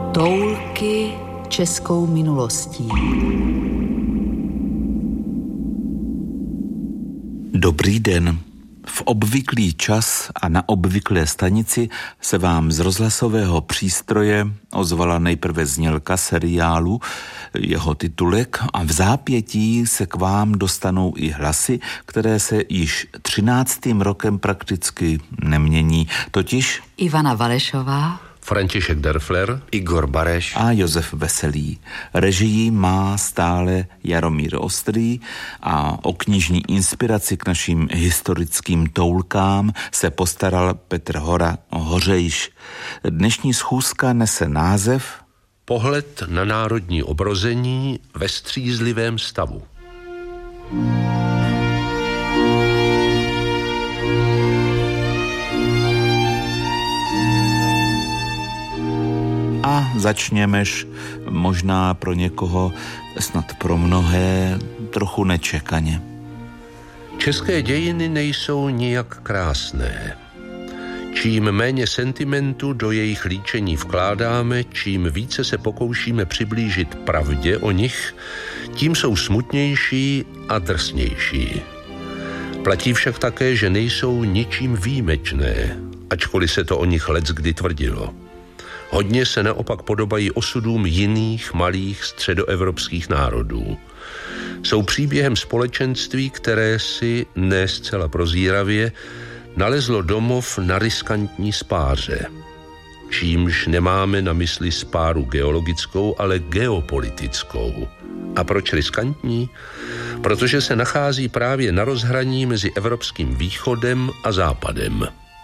Toulky českou minulostí. Dobrý den. V obvyklý čas a na obvyklé stanici se vám z rozhlasového přístroje ozvala nejprve znělka seriálu, jeho titulek, a v zápětí se k vám dostanou i hlasy, které se již 13. rokem prakticky nemění, totiž Ivana Valešová, František Derfler, Igor Bareš a Josef Veselý. Režii má stále Jaromír Ostrý a o knižní inspiraci k našim historickým toulkám se postaral Petr Hora Hořejš. Dnešní schůzka nese název Pohled na národní obrození ve střízlivém stavu. A začněmeš možná pro někoho, snad pro mnohé, trochu nečekaně. České dějiny nejsou nijak krásné. Čím méně sentimentu do jejich líčení vkládáme, čím více se pokoušíme přiblížit pravdě o nich, tím jsou smutnější a drsnější. Platí však také, že nejsou ničím výjimečné, ačkoliv se to o nich leckdy tvrdilo. Hodně se naopak podobají osudům jiných malých středoevropských národů. Jsou příběhem společenství, které si, ne zcela prozíravě, nalezlo domov na riskantní spáře. Čímž nemáme na mysli spáru geologickou, ale geopolitickou. A proč riskantní? Protože se nachází právě na rozhraní mezi evropským východem a západem.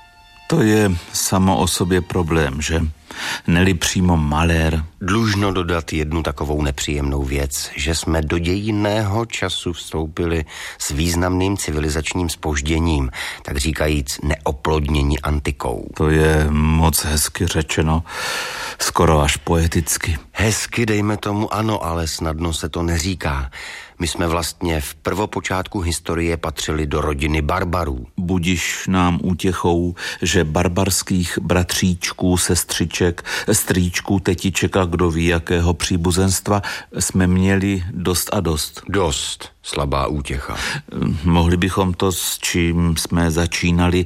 To je samo o sobě problém, že? Neli přímo malér. Dlužno dodat jednu takovou nepříjemnou věc, že jsme do dějinného času vstoupili s významným civilizačním zpožděním, tak říkajíc neoplodnění antikou. To je moc hezky řečeno, skoro až poeticky. Hezky, dejme tomu, ano, ale snadno se to neříká. My jsme vlastně v prvopočátku historie patřili do rodiny barbarů. Budiš nám útěchou, že barbarských bratříčků, sestřiček, strýčků, tetiček a kdo ví jakého příbuzenstva jsme měli dost a dost. Dost slabá útěcha. Mohli bychom to, s čím jsme začínali,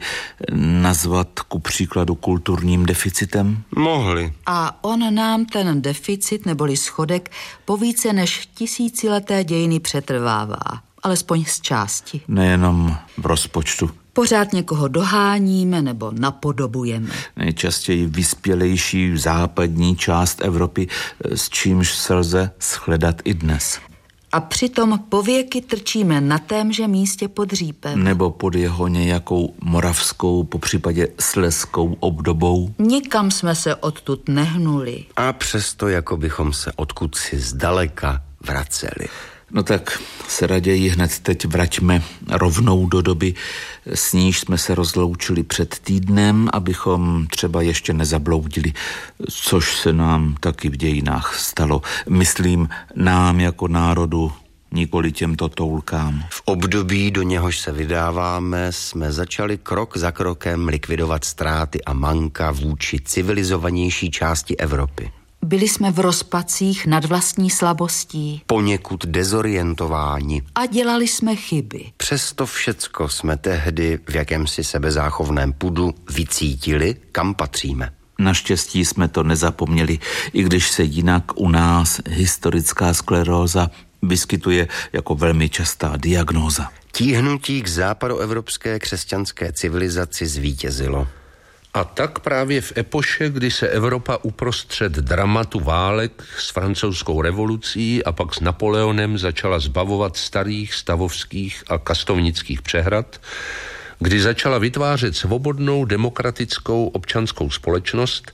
nazvat ku příkladu kulturním deficitem? Mohli. A on nám ten deficit neboli schodek po více než tisícileté dějiny přetrvává. Alespoň z části. Nejenom v rozpočtu. Pořád někoho doháníme nebo napodobujeme. Nejčastěji vyspělejší západní část Evropy, s čímž se lze shledat i dnes. A přitom pověky trčíme na témže místě pod Řípem. Nebo pod jeho nějakou moravskou, popřípadě slezskou obdobou. Nikam jsme se odtud nehnuli. A přesto, jako bychom se odkud si zdaleka vraceli. No tak se raději hned teď vraťme rovnou do doby, s níž jsme se rozloučili před týdnem, abychom třeba ještě nezabloudili, což se nám taky v dějinách stalo. Myslím nám jako národu, nikoli těmto toulkám. V období, do něhož se vydáváme, jsme začali krok za krokem likvidovat ztráty a manka vůči civilizovanější části Evropy. Byli jsme v rozpacích nad vlastní slabostí. Poněkud dezorientováni. A dělali jsme chyby. Přesto všecko jsme tehdy v jakémsi sebezáchovném pudu vycítili, kam patříme. Naštěstí jsme to nezapomněli, i když se jinak u nás historická skleróza vyskytuje jako velmi častá diagnóza. Tíhnutí k západoevropské křesťanské civilizaci zvítězilo. A tak právě v epoše, kdy se Evropa uprostřed dramatu válek s francouzskou revolucí a pak s Napoleonem začala zbavovat starých stavovských a kastovnických přehrad, kdy začala vytvářet svobodnou, demokratickou občanskou společnost,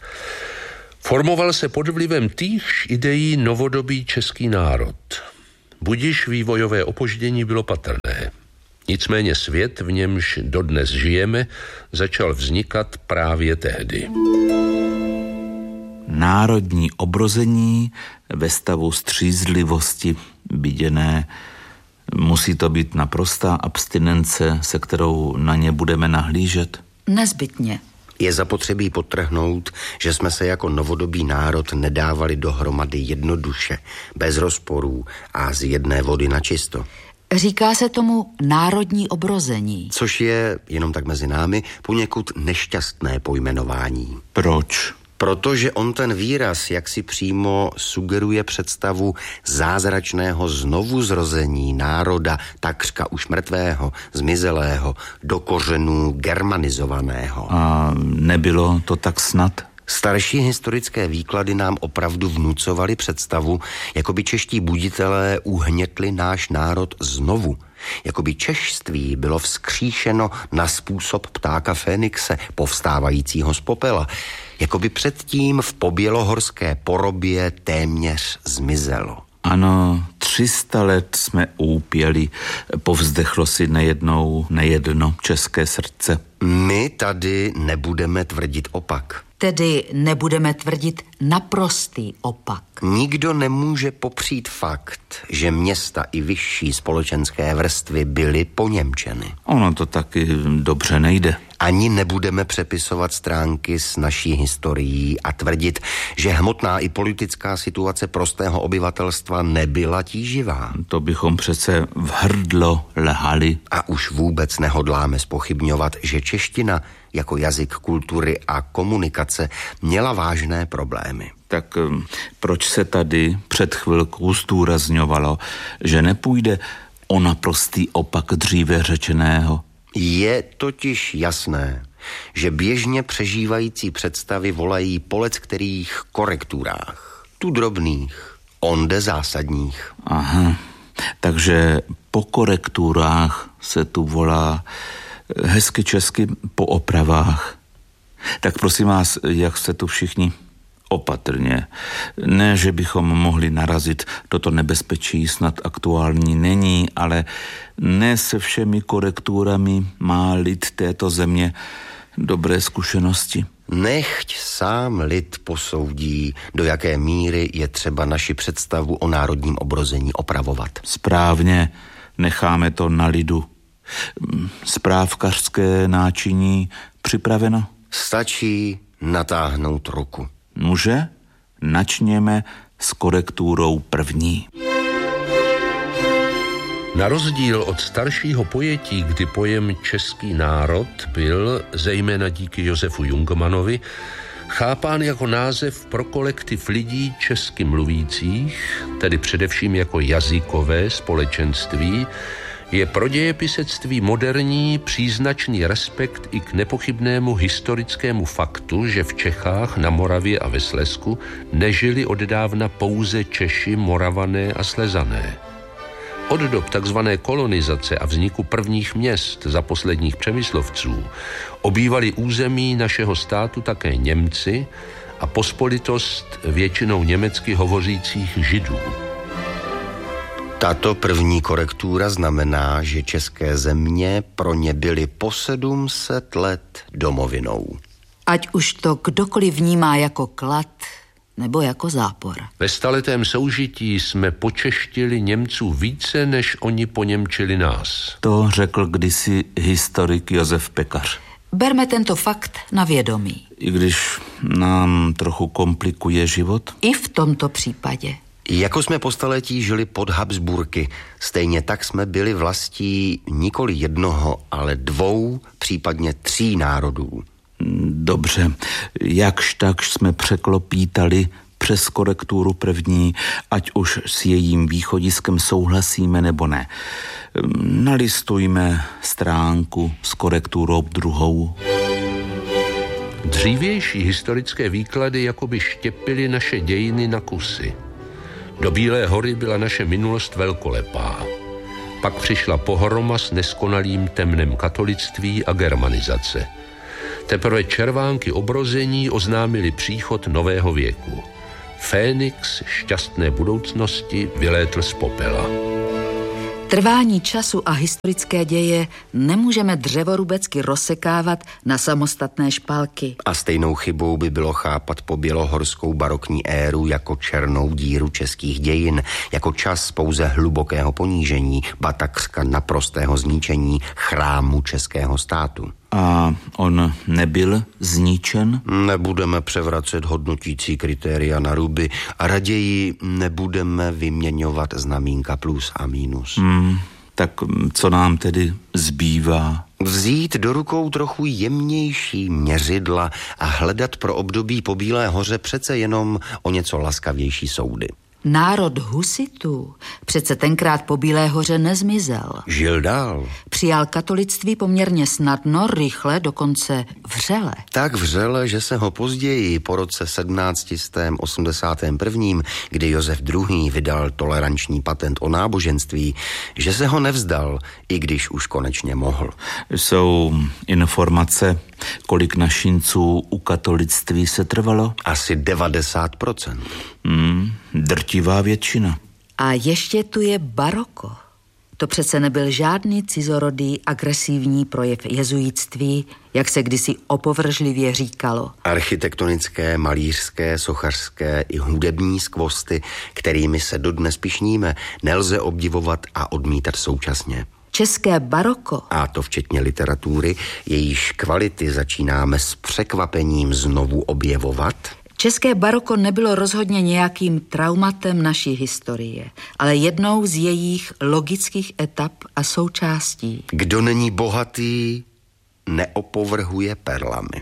formoval se pod vlivem týchž ideí novodobý český národ. Budiž vývojové opoždění bylo patrné. Nicméně svět, v němž dodnes žijeme, začal vznikat právě tehdy. Národní obrození ve stavu střízlivosti viděné. Musí to být naprostá abstinence, se kterou na ně budeme nahlížet? Nezbytně. Je zapotřebí podtrhnout, že jsme se jako novodobý národ nedávali dohromady jednoduše, bez rozporů a z jedné vody na čisto. Říká se tomu národní obrození. Což je, jenom tak mezi námi, poněkud nešťastné pojmenování. Proč? Protože on ten výraz jaksi přímo sugeruje představu zázračného znovuzrození národa takřka už mrtvého, zmizelého, do kořenů germanizovaného. A nebylo to tak snad? Starší historické výklady nám opravdu vnucovaly představu, jako by čeští buditelé uhnětli náš národ znovu. Jako by češství bylo vzkříšeno na způsob ptáka Fénixe, povstávajícího z popela. Jako by předtím v pobělohorské porobě téměř zmizelo. Ano, 300 let jsme úpěli, povzdechlo si nejedno české srdce. My tady nebudeme tvrdit opak. Tedy nebudeme tvrdit naprostý opak. Nikdo nemůže popřít fakt, že města i vyšší společenské vrstvy byly poněmčeny. Ono to taky dobře nejde. Ani nebudeme přepisovat stránky s naší historií a tvrdit, že hmotná i politická situace prostého obyvatelstva nebyla tíživá. To bychom přece v hrdlo lhali. A už vůbec nehodláme zpochybňovat, že čeština jako jazyk kultury a komunikace měla vážné problémy. Tak proč se tady před chvilkou zdůrazňovalo, že nepůjde o naprostý opak dříve řečeného? Je totiž jasné, že běžně přežívající představy volají po leckterých korekturách. Tu drobných, onde zásadních. Aha, takže po korekturách se tu volá, hezky česky po opravách. Tak prosím vás, jak se tu všichni opatrně. Ne, že bychom mohli narazit, toto nebezpečí snad aktuální není, ale ne se všemi korekturami má lid této země dobré zkušenosti. Nechť sám lid posoudí, do jaké míry je třeba naši představu o národním obrození opravovat. Správně, necháme to na lidu. Správkařské náčiní připraveno? Stačí natáhnout ruku. Nuže, načněme s korekturou první. Na rozdíl od staršího pojetí, kdy pojem český národ byl, zejména díky Josefu Jungmannovi, chápán jako název pro kolektiv lidí česky mluvících, tedy především jako jazykové společenství, je pro dějepisectví moderní příznačný respekt i k nepochybnému historickému faktu, že v Čechách, na Moravě a ve Slezsku nežili oddávna pouze Češi, Moravané a Slezané. Od dob takzvané kolonizace a vzniku prvních měst za posledních Přemyslovců obývali území našeho státu také Němci a pospolitost většinou německy hovořících Židů. Tato první korektura znamená, že české země pro ně byly po 700 let domovinou. Ať už to kdokoliv vnímá jako klad nebo jako zápor. Ve staletém soužití jsme počeštili Němců více, než oni poněmčili nás. To řekl kdysi historik Josef Pekař. Berme tento fakt na vědomí. I když nám trochu komplikuje život? I v tomto případě. Jako jsme po staletí žili pod Habsburky, stejně tak jsme byli vlastí nikoli jednoho, ale 2, případně 3 národů. Dobře, jakž takž jsme překlopítali přes korekturu první, ať už s jejím východiskem souhlasíme nebo ne. Nalistujme stránku s korekturou 2. Dřívější historické výklady jakoby štěpily naše dějiny na kusy. Do Bílé hory byla naše minulost velkolepá. Pak přišla pohroma s neskonalým temnem katolictví a germanizace. Teprve červánky obrození oznámili příchod nového věku. Fénix šťastné budoucnosti vylétl z popela. Trvání času a historické děje nemůžeme dřevorubecky rozsekávat na samostatné špalky. A stejnou chybou by bylo chápat pobělohorskou barokní éru jako černou díru českých dějin, jako čas pouze hlubokého ponížení, ba takřka naprostého zničení chrámu českého státu. A on nebyl zničen? Nebudeme převracet hodnotící kritéria na ruby a raději nebudeme vyměňovat znamínka plus a mínus. Tak co nám tedy zbývá? Vzít do rukou trochu jemnější měřidla a hledat pro období po Bílé hoře přece jenom o něco laskavější soudy. Národ husitů přece tenkrát po Bílé hoře nezmizel. Žil dál. Přijal katolictví poměrně snadno, rychle, dokonce vřele. Tak vřele, že se ho později po roce 1781, kdy Josef II. Vydal toleranční patent o náboženství, že se ho nevzdal, i když už konečně mohl. Jsou informace, kolik našinců u katolictví se trvalo? Asi 90%. Drtivá většina. A ještě tu je baroko. To přece nebyl žádný cizorodý agresivní projev jezuitství, jak se kdysi opovržlivě říkalo. Architektonické, malířské, sochařské i hudební skvosty, kterými se dodnes pyšníme, nelze obdivovat a odmítat současně. České baroko, a to včetně literatury, jejíž kvality začínáme s překvapením znovu objevovat. České baroko nebylo rozhodně nějakým traumatem naší historie, ale jednou z jejich logických etap a součástí. Kdo není bohatý, neopovrhuje perlami.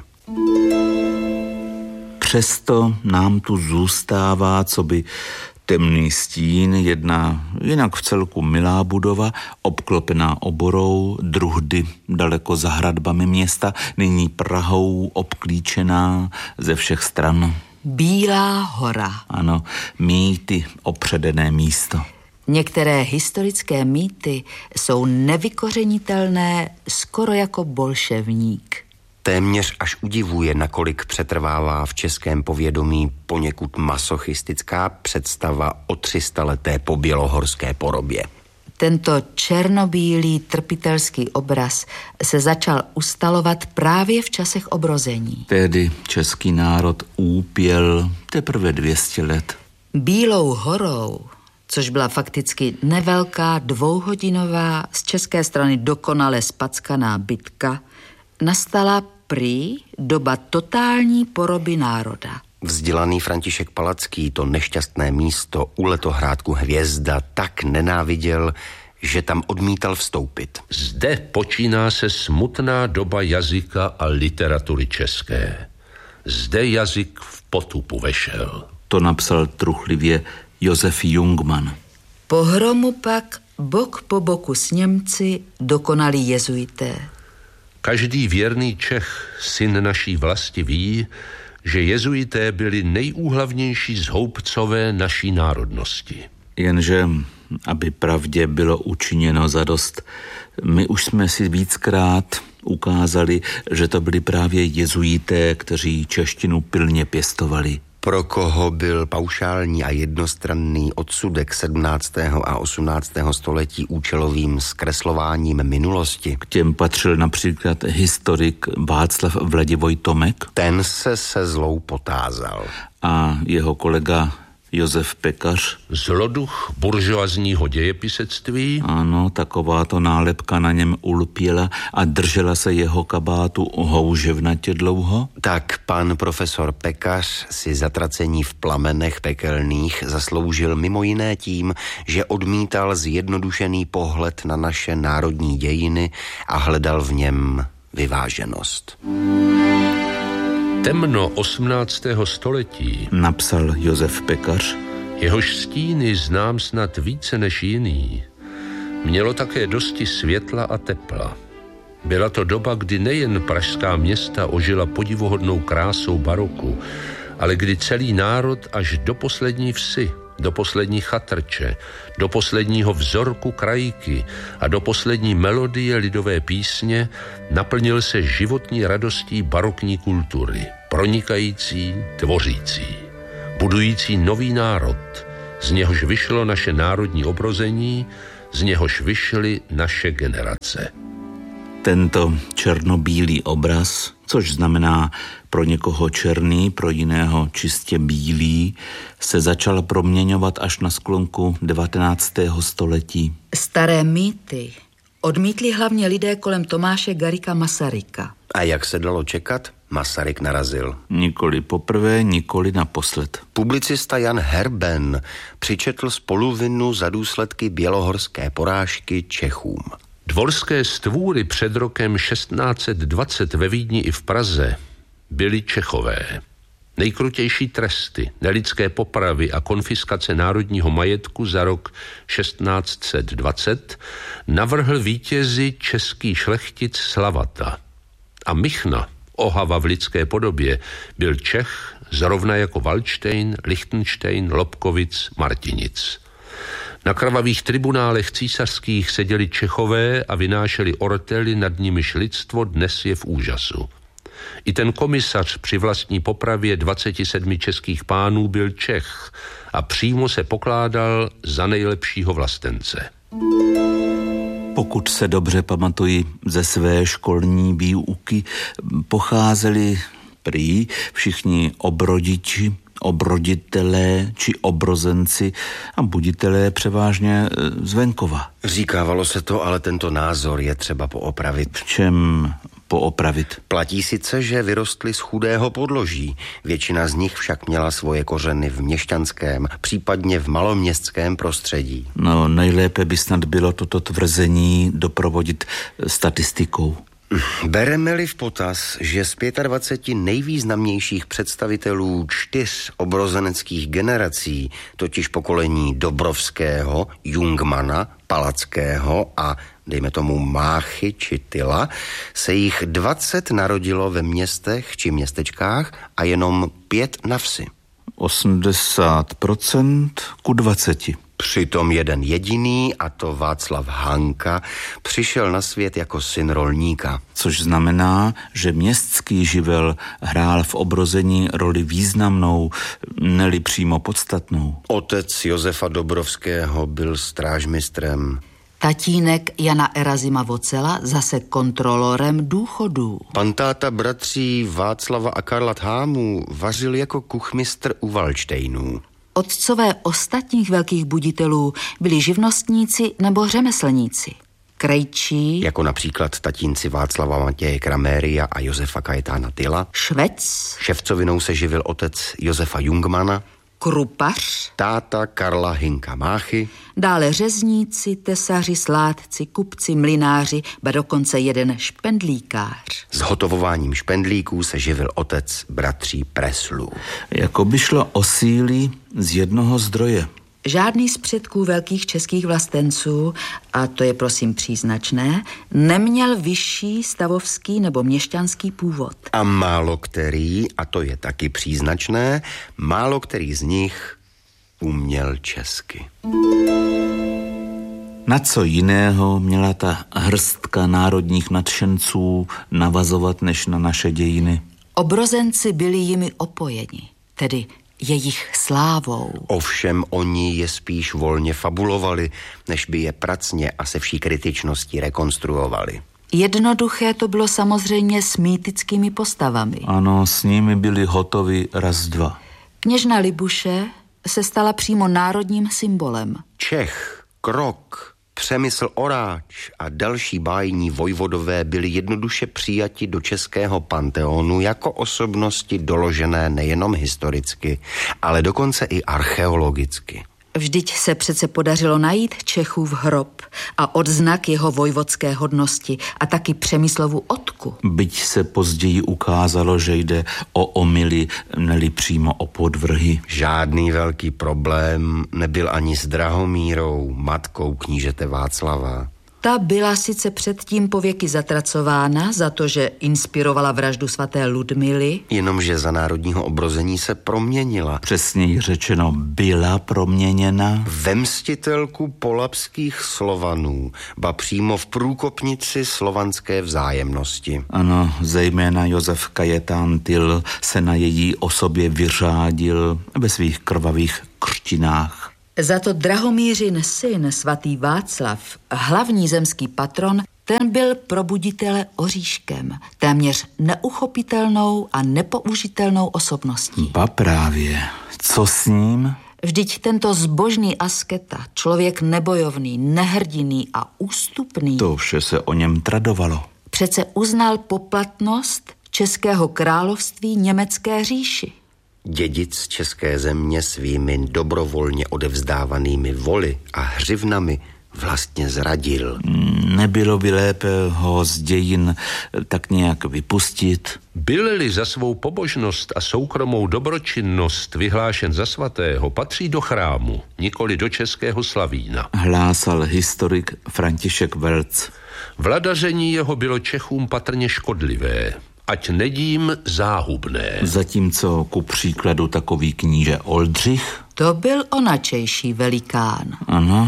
Přesto nám tu zůstává, co by temný stín, jedna jinak vcelku milá budova, obklopená oborou, druhdy daleko za hradbami města, nyní Prahou obklíčená ze všech stran. Bílá hora. Ano, mýty opředené místo. Některé historické mýty jsou nevykořenitelné, skoro jako bolševník. Téměř až udivuje, nakolik přetrvává v českém povědomí poněkud masochistická představa o 300leté pobělohorské porobě. Tento černobílý trpitelský obraz se začal ustalovat právě v časech obrození. Tehdy český národ úpěl teprve 200 let. Bílou horou, což byla fakticky nevelká dvouhodinová z české strany dokonale spackaná bitka, nastala prý doba totální poroby národa. Vzdělaný František Palacký to nešťastné místo u letohrádku Hvězda tak nenáviděl, že tam odmítal vstoupit. Zde počíná se smutná doba jazyka a literatury české. Zde jazyk v potupu vešel. To napsal truchlivě Josef Jungmann. Pohromu pak bok po boku s Němci dokonali jezuité. Každý věrný Čech, syn naší vlasti, ví, že jezuité byli nejúhlavnější zhoubcové naší národnosti. Jenže, aby pravdě bylo učiněno zadost, my už jsme si víckrát ukázali, že to byli právě jezuité, kteří češtinu pilně pěstovali. Pro koho byl paušální a jednostranný odsudek 17. a 18. století účelovým zkreslováním minulosti. K těm patřil například historik Václav Vladivoj Tomek. Ten se zlou potázal. A jeho kolega Josef Pekař. Zloduch buržoazního dějepisectví. Ano, takováto nálepka na něm ulpěla a držela se jeho kabátu houževnatě dlouho. Tak pan profesor Pekař si zatracení v plamenech pekelných zasloužil mimo jiné tím, že odmítal zjednodušený pohled na naše národní dějiny a hledal v něm vyváženost. Temno 18. století, napsal Josef Pekař, jehož stíny znám snad více než jiný, mělo také dosti světla a tepla. Byla to doba, kdy nejen pražská města ožila podivuhodnou krásou baroku, ale kdy celý národ až do poslední vsi, do poslední chatrče, do posledního vzorku krajky a do poslední melodie lidové písně naplnil se životní radostí barokní kultury, pronikající, tvořící, budující nový národ, z něhož vyšlo naše národní obrození, z něhož vyšly naše generace. Tento černobílý obraz, což znamená pro někoho černý, pro jiného čistě bílý, se začal proměňovat až na sklonku 19. století. Staré mýty Odmítli hlavně lidé kolem Tomáše Garrigua Masaryka. A jak se dalo čekat, Masaryk narazil. Nikoli poprvé, nikoli naposled. Publicista Jan Herben přičetl spoluvinu za důsledky bělohorské porážky Čechům. Dvorské stvůry před rokem 1620 ve Vídni i v Praze byly Čechové. Nejkrutější tresty, nelidské popravy a konfiskace národního majetku za rok 1620 navrhl vítězi český šlechtic Slavata. A Michna, ohava v lidské podobě, byl Čech zrovna jako Valdštejn, Lichtenštejn, Lobkovic, Martinic. Na krvavých tribunálech císařských seděli Čechové a vynášeli ortely, nad nimiž lidstvo dnes je v úžasu. I ten komisař při vlastní popravě 27 českých pánů byl Čech a přímo se pokládal za nejlepšího vlastence. Pokud se dobře pamatuji ze své školní výuky, pocházeli prý všichni obrodiči, obroditelé či obrozenci a buditelé převážně z venkova. Říkávalo se to, ale tento názor je třeba poopravit. V čem poopravit? Platí sice, že vyrostli z chudého podloží. Většina z nich však měla svoje kořeny v měšťanském, případně v maloměstském prostředí. No, nejlépe by snad bylo toto tvrzení doprovodit statistikou. Bereme-li v potaz, že z 25 nejvýznamnějších představitelů 4 obrozeneckých generací, totiž pokolení Dobrovského, Jungmana, Palackého a dejme tomu Máchy či Tyla, se jich 20 narodilo ve městech či městečkách a jenom 5 na vsi. 80% ku 20. Přitom jeden jediný, a to Václav Hanka, přišel na svět jako syn rolníka. Což znamená, že městský živel hrál v obrození roli významnou, neli přímo podstatnou. Otec Josefa Dobrovského byl strážmistrem. Tatínek Jana Erazima Vocela zase kontrolorem důchodů. Pan táta bratří Václava a Karla Thámů vařil jako kuchmistr u Valdštejnů. Otcové ostatních velkých buditelů byli živnostníci nebo řemeslníci. Krejčí, jako například tatínci Václava Matěje Kraméria a Josefa Kajetána Tyla. švec, Ševcovinou se živil otec Josefa Jungmana. krupař, Táta Karla Hinka Máchy. dále řezníci, tesaři, sládci, kupci, mlynáři, ba dokonce jeden špendlíkář. S špendlíků se živil otec bratří Preslů. Jako by šlo o síly z jednoho zdroje. Žádný z předků velkých českých vlastenců, a to je prosím příznačné, neměl vyšší stavovský nebo měšťanský původ. A málo který, a to je taky příznačné, málo který z nich uměl česky. Na co jiného měla ta hrstka národních nadšenců navazovat než na naše dějiny? Obrozenci byli jimi opojeni, tedy jejich slávou. Ovšem oni je spíš volně fabulovali, než by je pracně a se vší kritičností rekonstruovali. Jednoduché to bylo samozřejmě s mýtickými postavami. Ano, s nimi byli hotovi raz dva. Kněžna Libuše se stala přímo národním symbolem. Čech, Krok, Přemysl Oráč a další bájní vojvodové byli jednoduše přijati do českého panteonu jako osobnosti doložené nejenom historicky, ale dokonce i archeologicky. Vždyť se přece podařilo najít Čechův hrob a odznak jeho vojvodské hodnosti a taky Přemyslovu odku. Byť se později ukázalo, že jde o omyly, neli přímo o podvrhy. Žádný velký problém nebyl ani s Drahomírou, matkou knížete Václava. Ta byla sice předtím pověky zatracována za to, že inspirovala vraždu svaté Ludmily, Jenomže za národního obrození se proměnila. Přesněji řečeno, byla proměněna Ve mstitelku polabských Slovanů, ba přímo v průkopnici slovanské vzájemnosti. Ano, zejména Josef Kajetán Tyl se na její osobě vyřádil ve svých krvavých křtinách. Za to Drahomířin syn, svatý Václav, hlavní zemský patron, ten byl pro buditele oříškem, téměř neuchopitelnou a nepoužitelnou osobností. Ba právě, co s ním? Vždyť tento zbožný asketa, člověk nebojovný, nehrdinný a ústupný, To vše se o něm tradovalo. přece uznal poplatnost Českého království německé říši. Dědic české země svými dobrovolně odevzdávanými voly a hřivnami vlastně zradil. Nebylo by lépe ho z dějin tak nějak vypustit? Byl-li za svou pobožnost a soukromou dobročinnost vyhlášen za svatého, patří do chrámu, nikoli do českého Slavína. Hlásal historik František Velc. Vladaření jeho bylo Čechům patrně škodlivé, ať nedím záhubné. Zatímco ku příkladu takový kníže Oldřich. To byl onačejší velikán. Ano.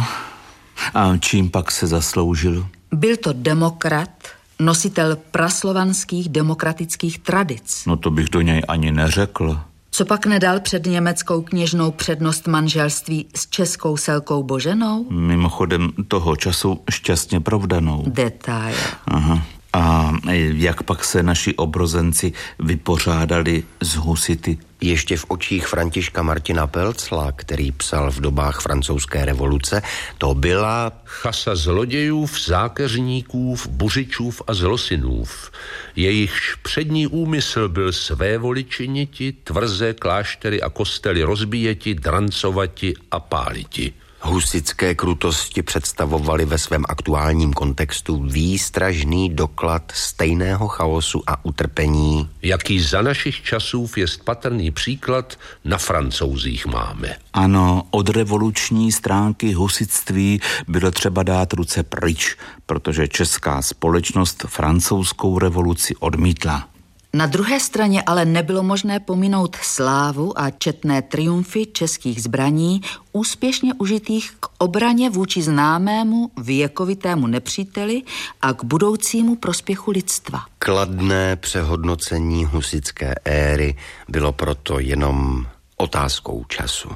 A čím pak se zasloužil? Byl to demokrat, nositel praslovanských demokratických tradic. No to bych do něj ani neřekl. Co pak nedal před německou kněžnou přednost manželství s českou Selkou Boženou? Mimochodem toho času šťastně provdanou. Detail. Aha. A jak pak se naši obrozenci vypořádali s husity? Ještě v očích Františka Martina Pelcla, který psal v dobách francouzské revoluce, to byla Chasa zlodějův, zákeřníkův, buřičův a zlosinův. Jejichž přední úmysl byl své voli činiti, tvrze, kláštery a kostely rozbíjeti, drancovati a páliti. Husitské krutosti představovaly ve svém aktuálním kontextu výstražný doklad stejného chaosu a utrpení, Jaký za našich časů jest patrný příklad na Francouzích máme. Ano, od revoluční stránky husitství bylo třeba dát ruce pryč, protože česká společnost francouzskou revoluci odmítla. Na druhé straně ale nebylo možné pominout slávu a četné triumfy českých zbraní, úspěšně užitých k obraně vůči známému věkovitému nepříteli a k budoucímu prospěchu lidstva. Kladné přehodnocení husitské éry bylo proto jenom otázkou času.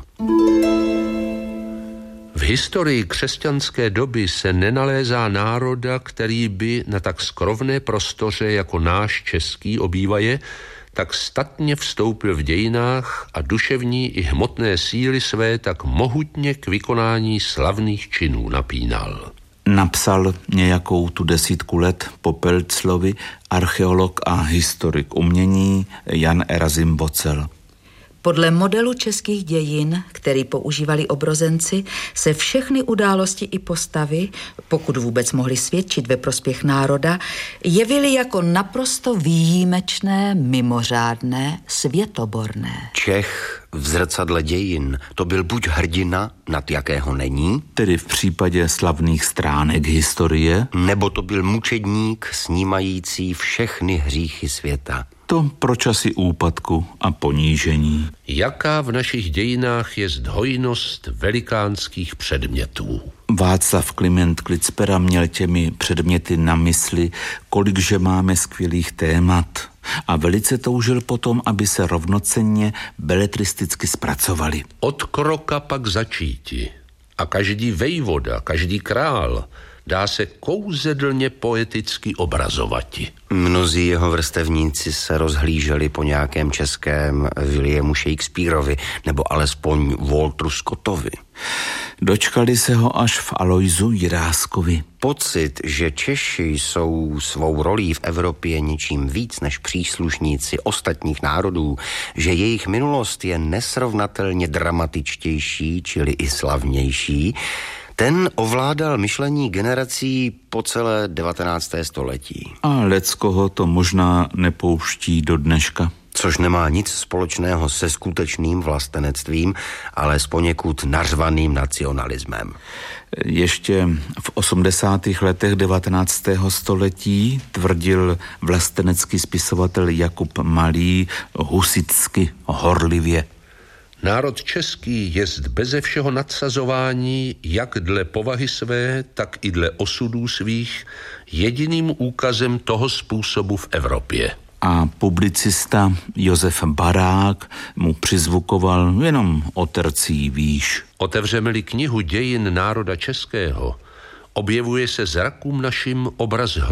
V historii křesťanské doby se nenalézá národa, který by na tak skrovné prostoře jako náš český obývaje, tak statně vstoupil v dějinách a duševní i hmotné síly své tak mohutně k vykonání slavných činů napínal. Napsal nějakou tu 10 let po Pelclovi archeolog a historik umění Jan Erazim Bocel. Podle modelu českých dějin, který používali obrozenci, se všechny události i postavy, pokud vůbec mohly svědčit ve prospěch národa, jevily jako naprosto výjimečné, mimořádné, světoborné. Čech v zrcadle dějin, to byl buď hrdina, nad jakého není, Tedy v případě slavných stránek historie, nebo to byl mučedník snímající všechny hříchy světa. to pro časy úpadku a ponížení. Jaká v našich dějinách jest hojnost velikánských předmětů. Václav Kliment Klicpera měl těmi předměty na mysli, kolikže máme skvělých témat a velice toužil potom, aby se rovnocenně beletristicky zpracovali. Od kroka pak začíti a každý vejvoda, každý král dá se kouzelně poeticky obrazovati. Mnozí jeho vrstevníci se rozhlíželi po nějakém českém Williamu Shakespeareovi nebo alespoň Walteru Scottovi. Dočkali se ho až v Alojzu Jiráskovi. Pocit, že Češi jsou svou rolí v Evropě ničím víc než příslušníci ostatních národů, že jejich minulost je nesrovnatelně dramatičtější, čili i slavnější, ten ovládal myšlení generací po celé 19. století. A leckoho to možná nepouští do dneška. Což nemá nic společného se skutečným vlastenectvím, ale s poněkud nařvaným nacionalismem. Ještě v 80. letech 19. století tvrdil vlastenecký spisovatel Jakub Malý husitsky horlivě. Národ český jest beze všeho nadsazování, jak dle povahy své, tak i dle osudů svých, jediným úkazem toho způsobu v Evropě. A publicista Josef Barák mu přizvukoval jenom o tercí výš. Otevřeme-li knihu dějin národa českého, objevuje se zrakům našim obraz